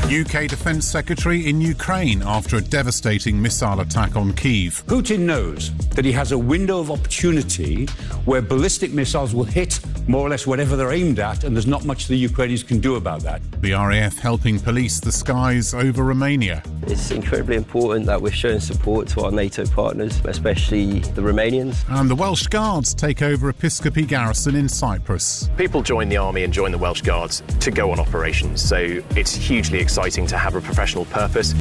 UK Defence Secretary in Ukraine after a devastating missile attack on Kyiv. Putin knows that he has a window of opportunity where ballistic missiles will hit more or less whatever they're aimed at, and there's not much the Ukrainians can do about that. The RAF helping police the skies over Romania. It's incredibly important that we're showing support to our NATO partners, especially the Romanians. And the Welsh Guards take over Episcopi Garrison in Cyprus. People join the army and join the Welsh Guards to go on operations, so it's hugely exciting to have a professional purpose.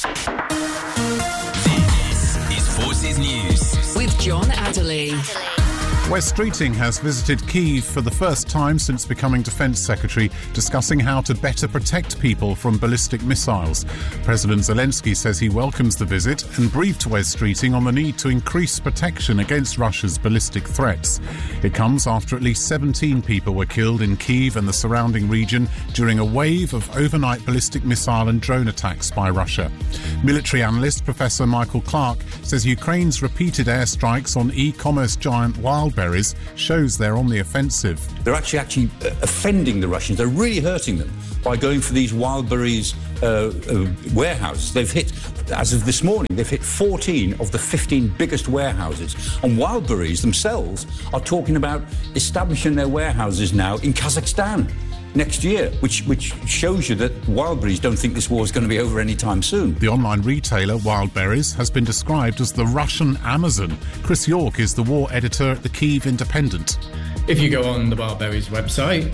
This is Forces News with John Adderley. Wes Streeting has visited Kyiv for the first time since becoming Defence Secretary, discussing how to better protect people from ballistic missiles. President Zelensky says he welcomes the visit and briefed Wes Streeting on the need to increase protection against Russia's ballistic threats. It comes after at least 17 people were killed in Kyiv and the surrounding region during a wave of overnight ballistic missile and drone attacks by Russia. Military analyst Professor Michael Clark says Ukraine's repeated airstrikes on e-commerce giant Wildberries shows they're on the offensive. They're actually offending the Russians. They're really hurting them by going for these Wildberries warehouses. They've hit, as of this morning, they've hit 14 of the 15 biggest warehouses. And Wildberries themselves are talking about establishing their warehouses now in Kazakhstan next year, which shows you that Wildberries don't think this war is going to be over anytime soon. The online retailer Wildberries has been described as the Russian Amazon. Chris York is the war editor at the Kyiv Independent. If you go on the Wildberries website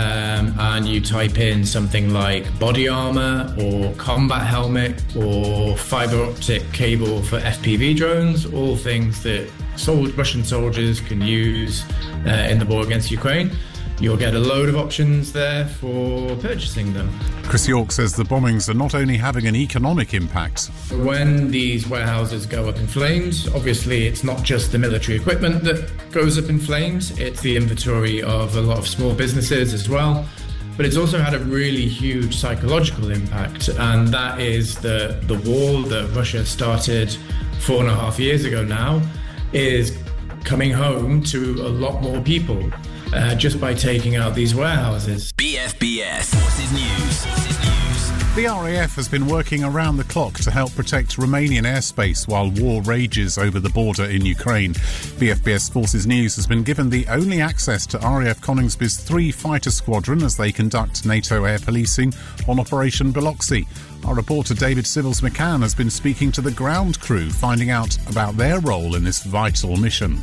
and you type in something like body armour or combat helmet or fibre optic cable for FPV drones, all things that Russian soldiers can use in the war against Ukraine, you'll get a load of options there for purchasing them. Chris York says the bombings are not only having an economic impact. When these warehouses go up in flames, obviously it's not just the military equipment that goes up in flames, it's the inventory of a lot of small businesses as well. But it's also had a really huge psychological impact, and that is the war that Russia started 4.5 years ago now is coming home to a lot more people. Just by taking out these warehouses. BFBS Forces News. The RAF has been working around the clock to help protect Romanian airspace while war rages over the border in Ukraine. BFBS Forces News has been given the only access to RAF Coningsby's 3 fighter squadron as they conduct NATO air policing on Operation Biloxi. Our reporter David Civils McCann has been speaking to the ground crew, finding out about their role in this vital mission.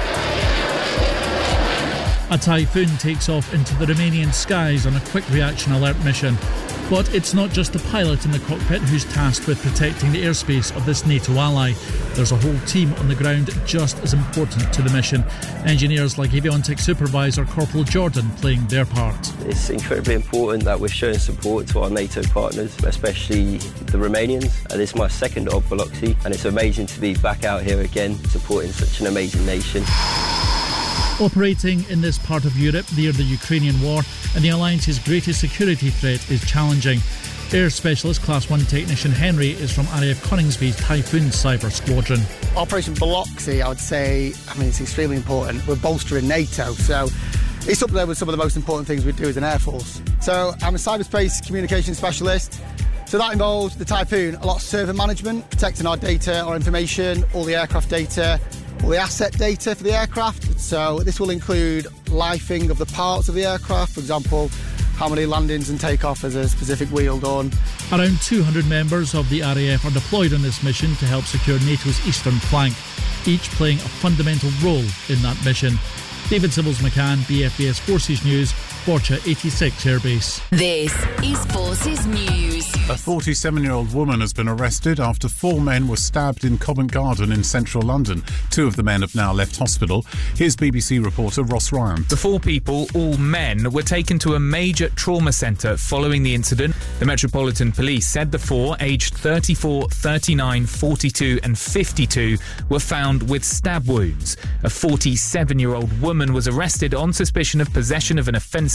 A Typhoon takes off into the Romanian skies on a quick reaction alert mission. But it's not just the pilot in the cockpit who's tasked with protecting the airspace of this NATO ally. There's a whole team on the ground just as important to the mission. Engineers like Aviontic Supervisor Corporal Jordan playing their part. It's incredibly important that we're showing support to our NATO partners, especially the Romanians. This is my second op Biloxi, and it's amazing to be back out here again supporting such an amazing nation. Operating in this part of Europe near the Ukrainian war and the alliance's greatest security threat is challenging. Air Specialist Class 1 Technician Henry is from RAF Coningsby's Typhoon Cyber Squadron. Operation Biloxi, I would say, it's extremely important. We're bolstering NATO, so it's up there with some of the most important things we do as an Air Force. So I'm a cyberspace communication specialist. So that involves the Typhoon, a lot of server management, protecting our data, our information, all the aircraft data, all the asset data for the aircraft. So this will include lifing of the parts of the aircraft, for example, how many landings and takeoff has a specific wheel done. Around 200 members of the RAF are deployed on this mission to help secure NATO's eastern flank, each playing a fundamental role in that mission. David Civils McCann, BFBS Forces News, Borcha 86 Airbase. This is Forces News. A 47-year-old woman has been arrested after 4 men were stabbed in Covent Garden in central London. 2 of the men have now left hospital. Here's BBC reporter Ross Ryan. The 4 people, all men, were taken to a major trauma centre following the incident. The Metropolitan Police said the 4, aged 34, 39, 42 and 52, were found with stab wounds. A 47-year-old woman was arrested on suspicion of possession of an offensive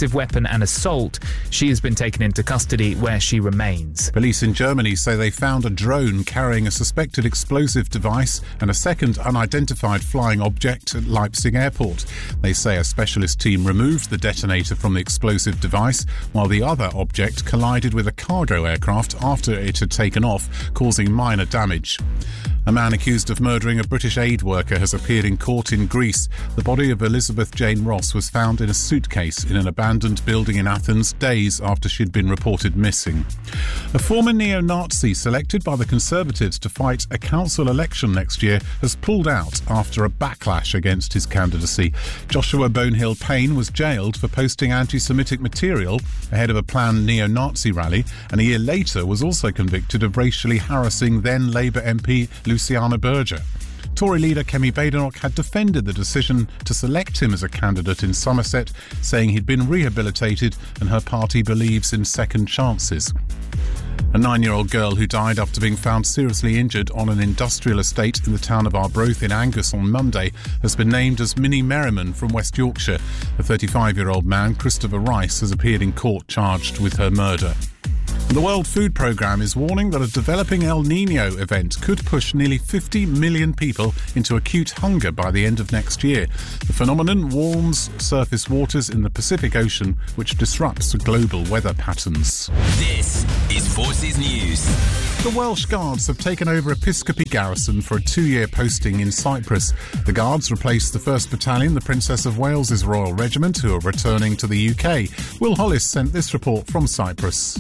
explosive weapon and assault. She has been taken into custody where she remains. Police in Germany say they found a drone carrying a suspected explosive device and a second unidentified flying object at Leipzig airport. They say a specialist team removed the detonator from the explosive device while the other object collided with a cargo aircraft after it had taken off, causing minor damage. A man accused of murdering a British aid worker has appeared in court in Greece. The body of Elizabeth Jane Ross was found in a suitcase in an abandoned building in Athens days after she'd been reported missing. A former neo-Nazi selected by the Conservatives to fight a council election next year has pulled out after a backlash against his candidacy. Joshua Bonehill Payne was jailed for posting anti-Semitic material ahead of a planned neo-Nazi rally, and a year later was also convicted of racially harassing then Labour MP Luciana Berger. Tory leader Kemi Badenoch had defended the decision to select him as a candidate in Somerset, saying he'd been rehabilitated and her party believes in second chances. A 9-year-old girl who died after being found seriously injured on an industrial estate in the town of Arbroath in Angus on Monday has been named as Minnie Merriman from West Yorkshire. A 35-year-old man, Christopher Rice, has appeared in court charged with her murder. The World Food Programme is warning that a developing El Niño event could push nearly 50 million people into acute hunger by the end of next year. The phenomenon warms surface waters in the Pacific Ocean, which disrupts global weather patterns. This is Forces News. The Welsh Guards have taken over Episcopi Garrison for a 2-year posting in Cyprus. The Guards replaced the 1st Battalion, the Princess of Wales's Royal Regiment, who are returning to the UK. Will Hollis sent this report from Cyprus.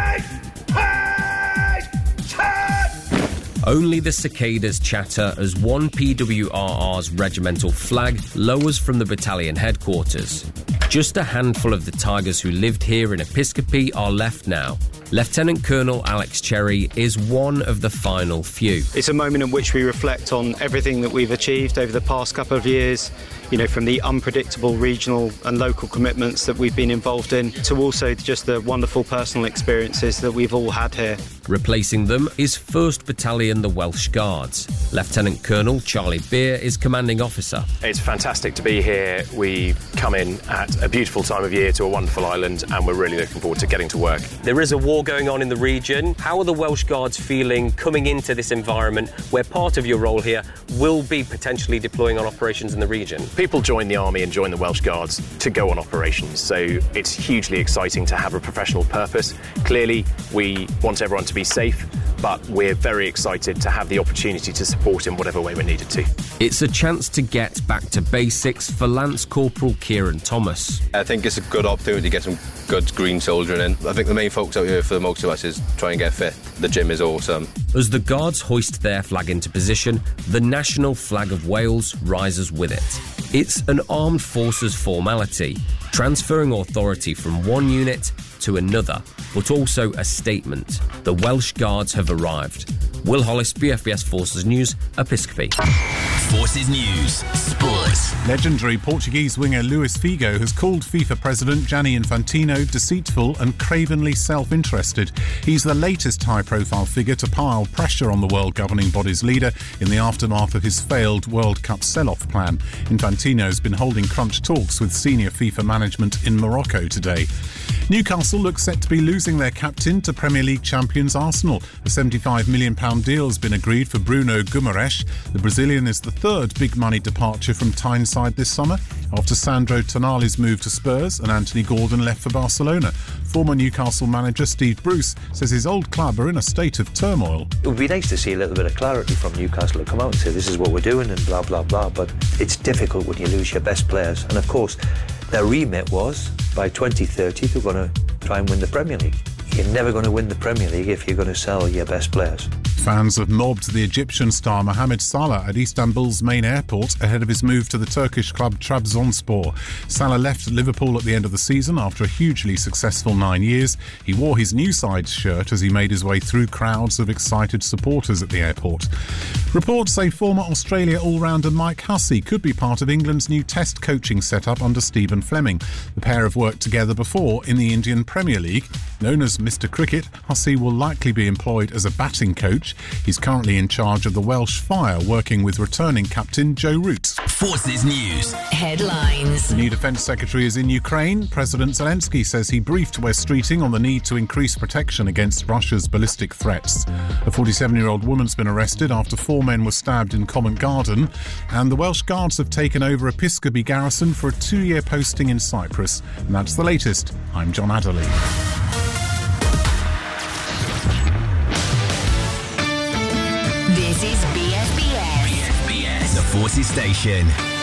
Only the cicadas chatter as one PWRR's regimental flag lowers from the battalion headquarters. Just a handful of the Tigers who lived here in Episcopi are left now. Lieutenant Colonel Alex Cherry is one of the final few. It's a moment in which we reflect on everything that we've achieved over the past couple of years, from the unpredictable regional and local commitments that we've been involved in to also just the wonderful personal experiences that we've all had here. Replacing them is 1st Battalion, the Welsh Guards. Lieutenant Colonel Charlie Beer is commanding officer. It's fantastic to be here. We come in at a beautiful time of year to a wonderful island, and we're really looking forward to getting to work. There is a war going on in the region. How are the Welsh Guards feeling coming into this environment where part of your role here will be potentially deploying on operations in the region? People join the army and join the Welsh Guards to go on operations, so it's hugely exciting to have a professional purpose. Clearly, we want everyone to be safe, but we're very excited to have the opportunity to support in whatever way we're needed to. It's a chance to get back to basics for Lance Corporal Kieran Thomas. I think it's a good opportunity to get some good green soldiering in. I think the main focus out here for most of us is try and get fit. The gym is awesome. As the Guards hoist their flag into position, the national flag of Wales rises with it. It's an armed forces formality, transferring authority from one unit to another, but also a statement. The Welsh Guards have arrived. Will Hollis, BFBS Forces News, Episcopi. Forces News, Sports. Legendary Portuguese winger Luis Figo has called FIFA President Gianni Infantino deceitful and cravenly self-interested. He's the latest high-profile figure to pile pressure on the world governing body's leader in the aftermath of his failed World Cup sell-off plan. Infantino's been holding crunch talks with senior FIFA management in Morocco today. Newcastle look set to be losing their captain to Premier League champions Arsenal. A £75 million deal has been agreed for Bruno Guimaraes. The Brazilian is the third big-money departure from Tyneside this summer, after Sandro Tonali's move to Spurs and Anthony Gordon left for Barcelona. Former Newcastle manager Steve Bruce says his old club are in a state of turmoil. It would be nice to see a little bit of clarity from Newcastle to come out and say this is what we're doing and blah, blah, blah, but it's difficult when you lose your best players. And of course, their remit was, by 2030, they're going to try and win the Premier League. You're never going to win the Premier League if you're going to sell your best players. Fans have mobbed the Egyptian star Mohamed Salah at Istanbul's main airport ahead of his move to the Turkish club Trabzonspor. Salah left Liverpool at the end of the season after a hugely successful 9 years. He wore his new side's shirt as he made his way through crowds of excited supporters at the airport. Reports say former Australia all-rounder Mike Hussey could be part of England's new Test coaching setup under Stephen Fleming. The pair have worked together before in the Indian Premier League. Known as Mr. Cricket, Hussey will likely be employed as a batting coach. He's currently in charge of the Welsh Fire, working with returning captain Joe Root. Forces News. Headlines. The new Defence Secretary is in Ukraine. President Zelensky says he briefed West Streeting on the need to increase protection against Russia's ballistic threats. A 47-year-old woman's been arrested after 4 men were stabbed in Covent Garden. And the Welsh Guards have taken over Episcopi Garrison for a 2-year posting in Cyprus. And that's the latest. I'm John Adderley. This is BFBS. BFBS, the Forces Station.